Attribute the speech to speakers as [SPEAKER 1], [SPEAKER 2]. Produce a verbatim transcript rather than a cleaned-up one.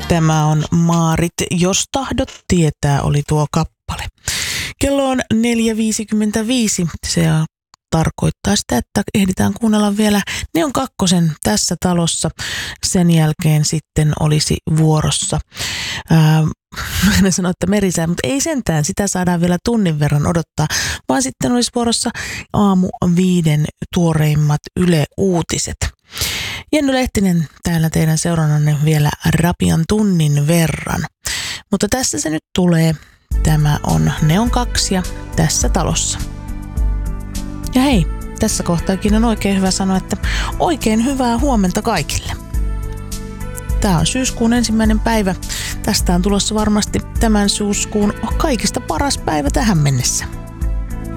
[SPEAKER 1] Tämä on Maarit, jos tahdot tietää, oli tuo kappale. Kello on neljä viisikymmentäviisi. Se tarkoittaa sitä, että ehditään kuunnella vielä Neon kakkosen tässä talossa. Sen jälkeen sitten olisi vuorossa. Ää, Mä sanoin, että merisää, mutta ei sentään. Sitä saadaan vielä tunnin verran odottaa, vaan sitten olisi vuorossa aamu viiden tuoreimmat Yle Uutiset. Jenny Lehtinen täällä teidän seurannanne vielä rapian tunnin verran. Mutta tässä se nyt tulee. Tämä on Neon kaksi ja tässä talossa. Ja hei, tässä kohtaakin on oikein hyvä sanoa, että oikein hyvää huomenta kaikille. Tämä on syyskuun ensimmäinen päivä. Tästä on tulossa varmasti tämän syyskuun kaikista paras päivä tähän mennessä.